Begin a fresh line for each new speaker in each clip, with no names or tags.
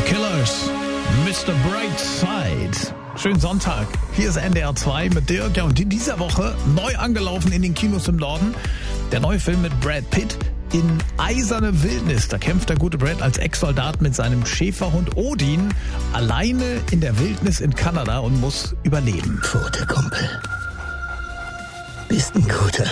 Killers, Mr. Brightside. Schönen Sonntag. Hier ist NDR 2 mit Dirk. Ja, und in dieser Woche neu angelaufen in den Kinos im Norden. Der neue Film mit Brad Pitt in Eiserne Wildnis. Da kämpft der gute Brad als Ex-Soldat mit seinem Schäferhund Odin alleine in der Wildnis in Kanada und muss überleben.
Pfote, Kumpel. Bist ein guter.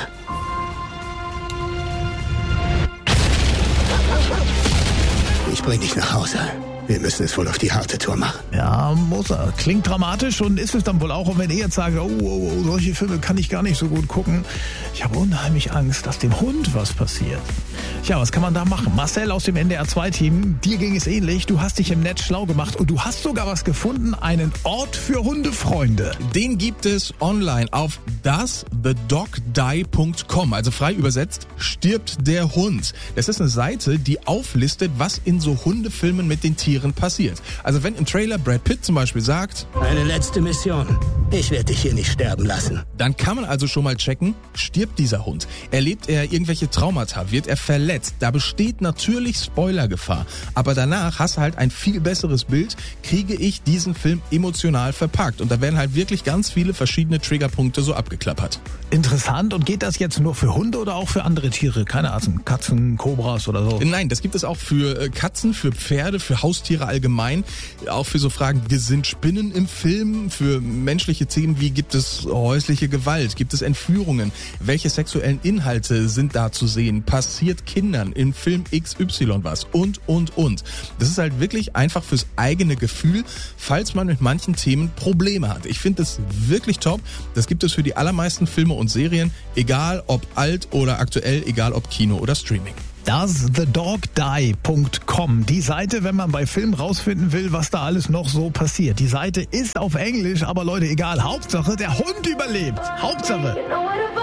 Ich bring dich nach Hause. Wir müssen es wohl auf die harte Tour machen.
Ja, muss er. Klingt dramatisch und ist es dann wohl auch. Und wenn ihr jetzt sagt, oh, solche Filme kann ich gar nicht so gut gucken. Ich habe unheimlich Angst, dass dem Hund was passiert. Tja, was kann man da machen? Marcel aus dem NDR 2-Team, dir ging es ähnlich. Du hast dich im Netz schlau gemacht und du hast sogar was gefunden, einen Ort für Hundefreunde.
Den gibt es online auf doesthedogdie.com, also frei übersetzt, stirbt der Hund. Das ist eine Seite, die auflistet, was in so Hundefilmen mit den Tieren passiert. Also wenn im Trailer Brad Pitt zum Beispiel sagt,
eine letzte Mission. Ich werde dich hier nicht sterben lassen.
Dann kann man also schon mal checken, stirbt dieser Hund? Erlebt er irgendwelche Traumata? Wird er verletzt? Da besteht natürlich Spoilergefahr. Aber danach hast du halt ein viel besseres Bild, kriege ich diesen Film emotional verpackt. Und da werden halt wirklich ganz viele verschiedene Triggerpunkte so abgeklappert.
Interessant. Und geht das jetzt nur für Hunde oder auch für andere Tiere? Keine Ahnung, Katzen, Kobras oder so?
Nein, das gibt es auch für Katzen, für Pferde, für Haustiere allgemein. Auch für so Fragen, sind Spinnen im Film? Für menschliche Themen, wie gibt es häusliche Gewalt? Gibt es Entführungen? Welche sexuellen Inhalte sind da zu sehen? Passiert Kindern im Film XY was? Und. Das ist halt wirklich einfach fürs eigene Gefühl, falls man mit manchen Themen Probleme hat. Ich finde das wirklich top. Das gibt es für die allermeisten Filme und Serien, egal ob alt oder aktuell, egal ob Kino oder Streaming.
doesthedogdie.com. Die Seite, wenn man bei Filmen rausfinden will, was da alles noch so passiert. Die Seite ist auf Englisch, aber Leute, egal. Hauptsache, der Hund überlebt. Hauptsache.